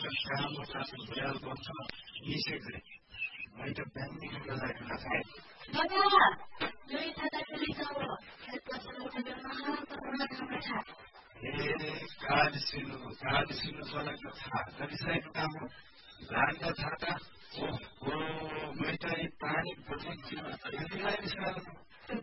Kamu satu beliau bangsa isi kiri. Mereka pending adalah kenapa? Bapak, dari tata cerita lo, kita selalu terdengar pernah kata. Kadisinu soal kata. Tapi saya kamu landa kata. Oh, mereka ini panik berhenti. Ini lagi sekarang.